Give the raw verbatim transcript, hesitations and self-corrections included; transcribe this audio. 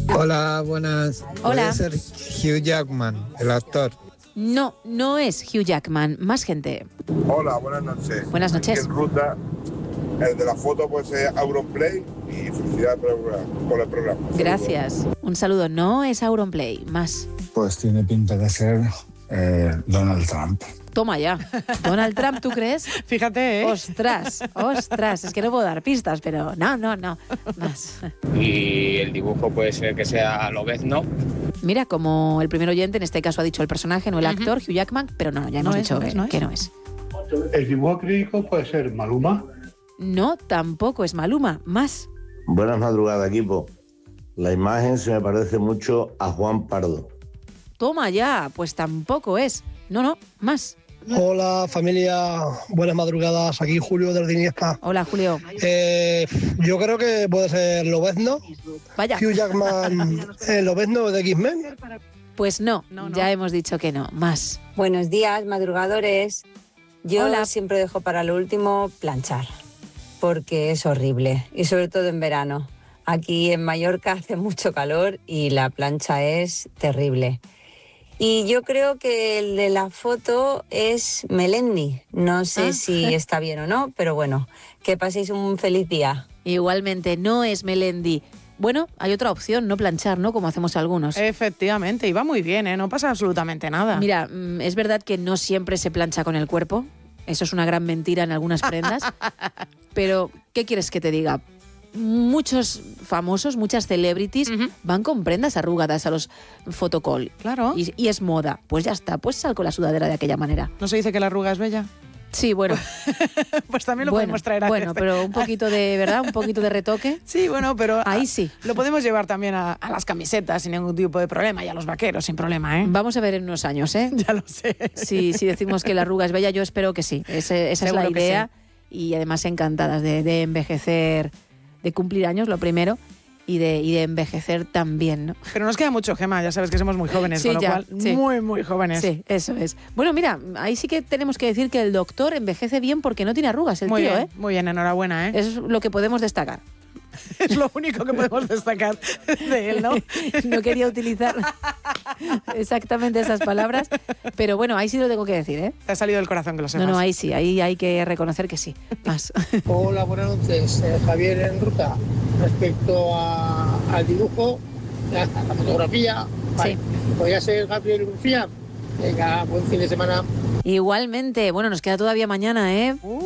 Hola, buenas. Hola. ¿Puede ser Hugh Jackman, el actor? No, no es Hugh Jackman. Más gente. Hola, buenas noches. Buenas noches. Aquí en ruta, el de la foto puede ser Auronplay y felicidades por el programa. Por el programa. Gracias. Un saludo. No es Auronplay. Más. Pues tiene pinta de ser eh, Donald Trump. Toma ya. Donald Trump, ¿tú crees? Fíjate, ¿eh? Ostras, ostras. Es que no puedo dar pistas, pero no, no, no. Más. Y el dibujo puede ser que sea Lobezno. Mira, como el primer oyente, en este caso ha dicho el personaje, no el actor, Hugh Jackman, pero no, ya hemos No es, dicho no es, que, no es. que no es. El dibujo crítico puede ser Maluma. No, tampoco es Maluma. Más. Buenas madrugadas, equipo. La imagen se me parece mucho a Juan Pardo. Toma ya, pues tampoco es. No, no, más. Hola familia, buenas madrugadas, aquí Julio del Iniesta. Hola, Julio. Eh, yo creo que puede ser Lobezno. Vaya. Hugh Jackman, eh, Lobezno de X-Men. Pues no, No, no. ya hemos dicho que no. Más. Buenos días, madrugadores. Yo Hola. siempre dejo para lo último planchar, porque es horrible, y sobre todo en verano. Aquí en Mallorca hace mucho calor y la plancha es terrible. Y yo creo que el de la foto es Melendi. No sé Ah. si está bien o no, pero bueno, que paséis un feliz día. Igualmente, no es Melendi. Bueno, hay otra opción, no planchar, ¿no? Como hacemos algunos. Efectivamente, y va muy bien, ¿eh? No pasa absolutamente nada. Mira, mm, es verdad que no siempre se plancha con el cuerpo. Eso es una gran mentira en algunas prendas. Pero, ¿qué quieres que te diga? Muchos famosos, muchas celebrities Ujú. van con prendas arrugadas a los photocall. Claro. Y, y es moda. Pues ya está, pues sal con la sudadera de aquella manera. ¿No se dice que la arruga es bella? Sí, bueno. Pues también lo bueno, podemos traer a Bueno, este. pero un poquito de, ¿verdad? Un poquito de retoque. Sí, bueno, pero Ahí a- sí. lo podemos llevar también a, a las camisetas sin ningún tipo de problema y a los vaqueros sin problema, ¿eh? Vamos a ver en unos años, ¿eh? Ya lo sé. Si, si decimos que la arruga es bella, yo espero que sí. Ese- esa es la Seguro que idea. Y además encantadas de, de envejecer, de cumplir años, lo primero, y de, y de envejecer también, ¿no? Pero nos queda mucho, Gemma, ya sabes que somos muy jóvenes, Sí, con lo ya, cual, sí. muy, muy jóvenes. Sí, eso es. Bueno, mira, ahí sí que tenemos que decir que el doctor envejece bien porque no tiene arrugas, el Muy tío, bien, ¿eh? muy bien, enhorabuena, ¿eh? Eso es lo que podemos destacar. Es lo único que podemos destacar de él, ¿no? No quería utilizar exactamente esas palabras, pero bueno, ahí sí lo tengo que decir, ¿eh? Te ha salido del corazón que lo No, sepas. no, ahí sí, ahí hay que reconocer que sí. Más. Hola, buenas noches, eh, Javier en ruta. Respecto a- al dibujo, la, la fotografía, vale. Sí. Podría ser Gabriel Lucía. Venga, buen fin de semana. Igualmente, bueno, nos queda todavía mañana, ¿eh?